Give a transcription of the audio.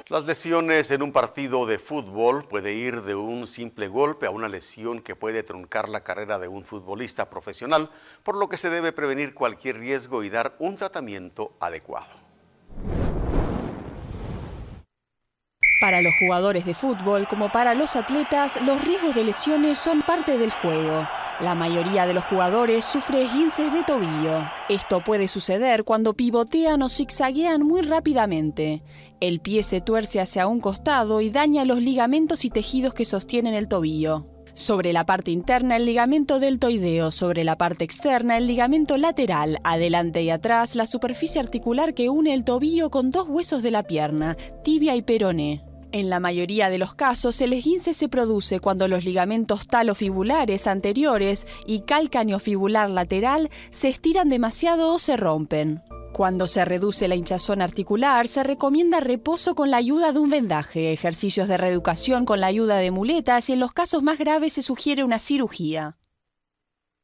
Las lesiones en un partido de fútbol puede ir de un simple golpe a una lesión que puede truncar la carrera de un futbolista profesional, por lo que se debe prevenir cualquier riesgo y dar un tratamiento adecuado. Para los jugadores de fútbol, como para los atletas, los riesgos de lesiones son parte del juego. La mayoría de los jugadores sufre esguinces de tobillo. Esto puede suceder cuando pivotean o zigzaguean muy rápidamente. El pie se tuerce hacia un costado y daña los ligamentos y tejidos que sostienen el tobillo. Sobre la parte interna, el ligamento deltoideo, sobre la parte externa, el ligamento lateral, adelante y atrás, la superficie articular que une el tobillo con dos huesos de la pierna, tibia y peroné. En la mayoría de los casos, el esguince se produce cuando los ligamentos talofibulares anteriores y calcaneofibular lateral se estiran demasiado o se rompen. Cuando se reduce la hinchazón articular, se recomienda reposo con la ayuda de un vendaje, ejercicios de reeducación con la ayuda de muletas y en los casos más graves se sugiere una cirugía.